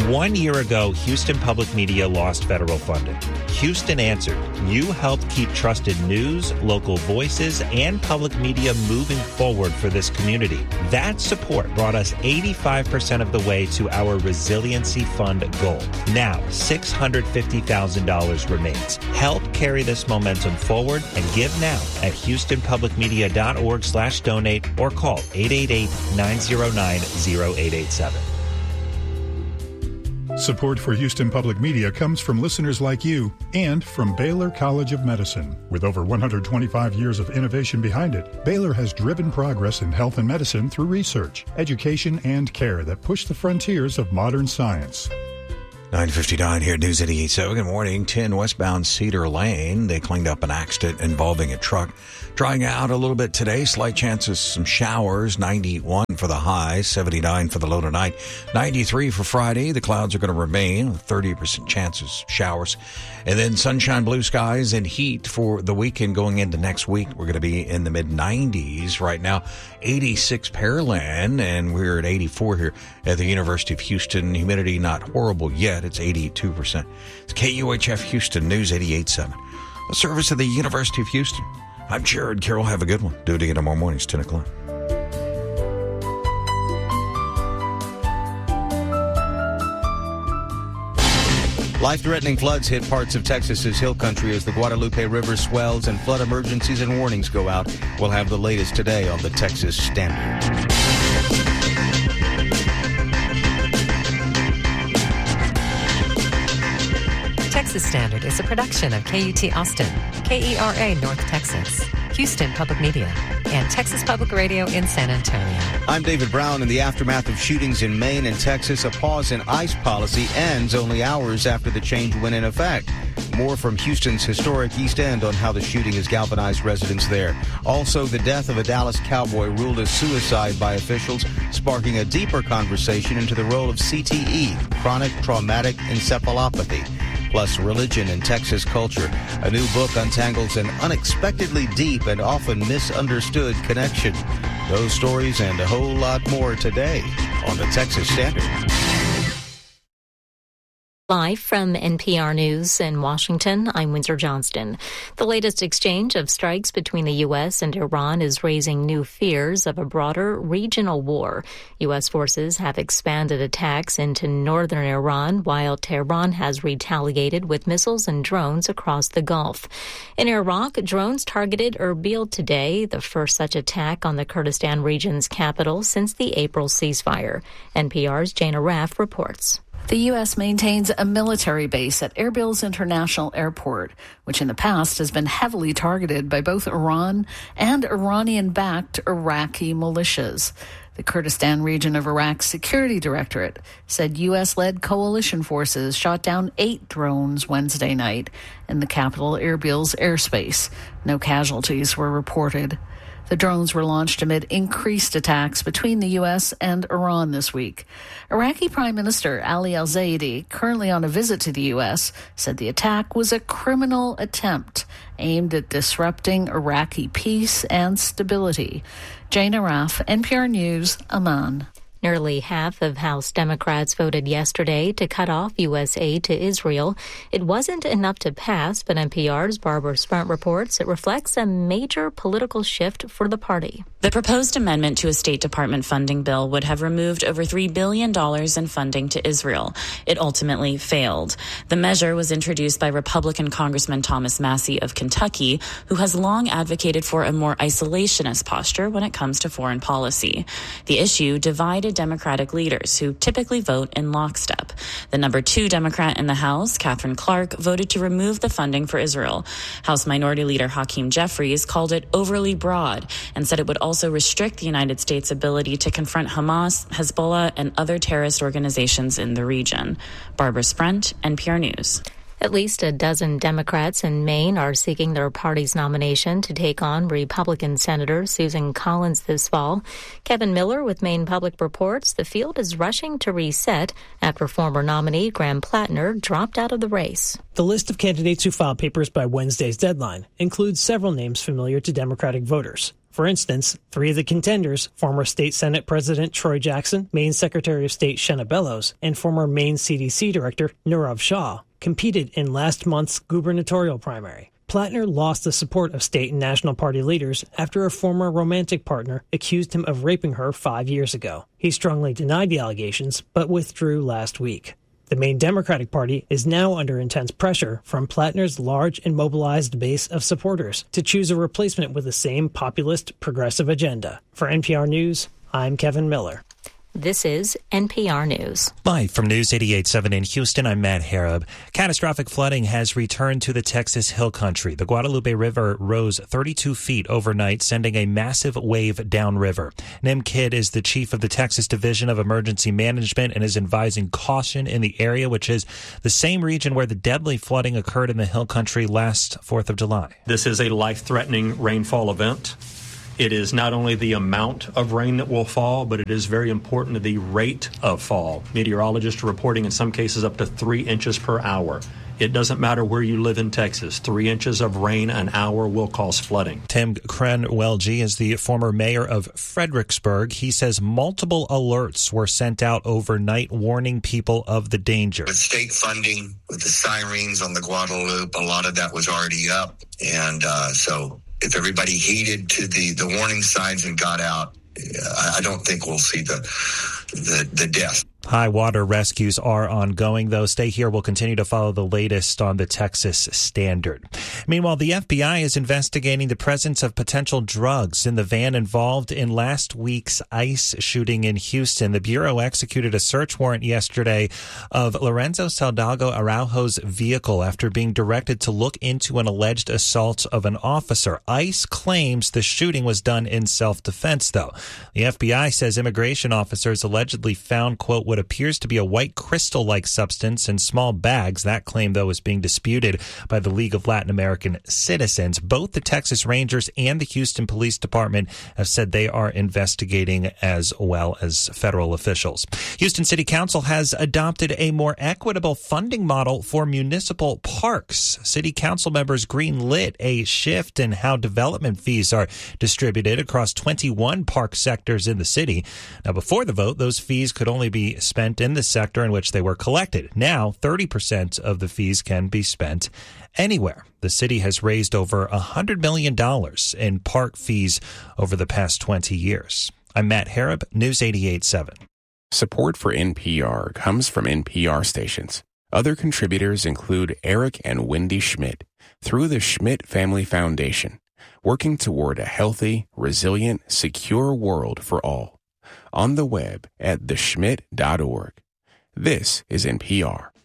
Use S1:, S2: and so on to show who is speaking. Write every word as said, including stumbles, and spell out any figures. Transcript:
S1: One year ago, Houston Public Media lost federal funding. Houston answered. You helped keep trusted news, local voices, and public media moving forward for this community. That support brought us eighty-five percent of the way to our Resiliency Fund goal. Now, six hundred fifty thousand dollars remains. Help carry this momentum forward and give now at houstonpublicmedia.org slash donate or call eight eight eight, nine zero nine, zero eight eight seven.
S2: Support for Houston Public Media comes from listeners like you and from Baylor College of Medicine. With over one hundred twenty-five years of innovation behind it, Baylor has driven progress in health and medicine through research, education, and care that push the frontiers of modern science.
S3: nine fifty-nine here at News eighty-eight point seven. Good morning. ten westbound Cedar Lane. They cleaned up an accident involving a truck. Drying out a little bit today. Slight chances some showers. ninety-one for the high. seventy-nine for the low tonight. ninety-three for Friday. The clouds are going to remain with thirty percent chances showers. And then sunshine, blue skies, and heat for the weekend going into next week. We're going to be in the mid nineties right now. eighty-six Pearland, and we're at eighty-four here at the University of Houston. Humidity not horrible yet. It's eighty-two percent. It's K U H F Houston News eighty-eight point seven. A service of the University of Houston. I'm Jared Carroll. Have a good one. Do it again tomorrow morning. It's ten o'clock.
S4: Life-threatening floods hit parts of Texas's hill country as the Guadalupe River swells and flood emergencies and warnings go out. We'll have the latest today on the Texas Standard.
S5: Texas Standard is a production of K U T Austin, K E R A North Texas, Houston Public Media, and Texas Public Radio in San Antonio.
S4: I'm David Brown. In the aftermath of shootings in Maine and Texas, a pause in ICE policy ends only hours after the change went in effect. More from Houston's historic East End on how the shooting has galvanized residents there. Also, the death of a Dallas cowboy ruled as suicide by officials, sparking a deeper conversation into the role of C T E, chronic traumatic encephalopathy. Plus, religion and Texas culture. A new book untangles an unexpectedly deep and often misunderstood connection. Those stories and a whole lot more today on the Texas Standard.
S6: Live from N P R News in Washington, I'm Windsor Johnston. The latest exchange of strikes between the U S and Iran is raising new fears of a broader regional war. U S forces have expanded attacks into northern Iran, while Tehran has retaliated with missiles and drones across the Gulf. In Iraq, drones targeted Erbil today, the first such attack on the Kurdistan region's capital since the April ceasefire. N P R's Jana Raff reports.
S7: The U S maintains a military base at Erbil's International Airport, which in the past has been heavily targeted by both Iran and Iranian-backed Iraqi militias. The Kurdistan region of Iraq's security directorate said U S-led coalition forces shot down eight drones Wednesday night in the capital Erbil's airspace. No casualties were reported. The drones were launched amid increased attacks between the U S and Iran this week. Iraqi Prime Minister Ali al-Zaidi, currently on a visit to the U S, said the attack was a criminal attempt aimed at disrupting Iraqi peace and stability. Jana Raff, N P R News, Amman.
S6: Nearly half of House Democrats voted yesterday to cut off U S aid to Israel. It wasn't enough to pass, but N P R's Barbara Sprint reports it reflects a major political shift for the party.
S8: The proposed amendment to a State Department funding bill would have removed over three billion dollars in funding to Israel. It ultimately failed. The measure was introduced by Republican Congressman Thomas Massie of Kentucky, who has long advocated for a more isolationist posture when it comes to foreign policy. The issue divided Democratic leaders who typically vote in lockstep. The number two Democrat in the House, Catherine Clark, voted to remove the funding for Israel. House Minority Leader Hakeem Jeffries called it overly broad and said it would also restrict the United States' ability to confront Hamas, Hezbollah, and other terrorist organizations in the region. Barbara Sprint, N P R News.
S6: At least a dozen Democrats in Maine are seeking their party's nomination to take on Republican Senator Susan Collins this fall. Kevin Miller with Maine Public reports the field is rushing to reset after former nominee Graham Plattner dropped out of the race.
S9: The list of candidates who filed papers by Wednesday's deadline includes several names familiar to Democratic voters. For instance, three of the contenders, former State Senate President Troy Jackson, Maine Secretary of State Shenna Bellows, and former Maine C D C Director Nirav Shah, competed in last month's gubernatorial primary. Plattner lost the support of state and national party leaders after a former romantic partner accused him of raping her five years ago. He strongly denied the allegations, but withdrew last week. The Maine Democratic Party is now under intense pressure from Plattner's large and mobilized base of supporters to choose a replacement with the same populist, progressive agenda. For N P R News, I'm Kevin Miller.
S6: This is N P R News.
S1: Live from News eighty-eight point seven in Houston, I'm Matt Harab. Catastrophic flooding has returned to the Texas Hill Country. The Guadalupe River rose thirty-two feet overnight, sending a massive wave downriver. Nim Kidd is the chief of the Texas Division of Emergency Management and is advising caution in the area, which is the same region where the deadly flooding occurred in the Hill Country last fourth of July.
S10: This is a life-threatening rainfall event. It is not only the amount of rain that will fall, but it is very important the rate of fall. Meteorologists are reporting in some cases up to three inches per hour. It doesn't matter where you live in Texas. Three inches of rain an hour will cause flooding.
S1: Tim Krenwelge is the former mayor of Fredericksburg. He says multiple alerts were sent out overnight warning people of the danger.
S11: With state funding, with the sirens on the Guadalupe, a lot of that was already up. And uh, so if everybody heeded to the, the warning signs and got out, I don't think we'll see the the, the death.
S1: High water rescues are ongoing, though. Stay here. We'll continue to follow the latest on the Texas Standard. Meanwhile, the F B I is investigating the presence of potential drugs in the van involved in last week's ICE shooting in Houston. The Bureau executed a search warrant yesterday of Lorenzo Saldago Araujo's vehicle after being directed to look into an alleged assault of an officer. ICE claims the shooting was done in self-defense, though. The F B I says immigration officers allegedly found, quote, what appears to be a white crystal-like substance in small bags. That claim, though, is being disputed by the League of Latin American Citizens. Both the Texas Rangers and the Houston Police Department have said they are investigating, as well as federal officials. Houston City Council has adopted a more equitable funding model for municipal parks. City Council members greenlit a shift in how development fees are distributed across twenty-one park sectors in the city. Now, before the vote, those fees could only be spent in the sector in which they were collected. Now, thirty percent of the fees can be spent anywhere. The city has raised over one hundred million dollars in park fees over the past twenty years. I'm Matt Harab, News eighty-eight point seven.
S12: Support for N P R comes from N P R stations. Other contributors include Eric and Wendy Schmidt through the Schmidt Family Foundation, working toward a healthy, resilient, secure world for all. On the web at the schmidt dot org. This is N P R.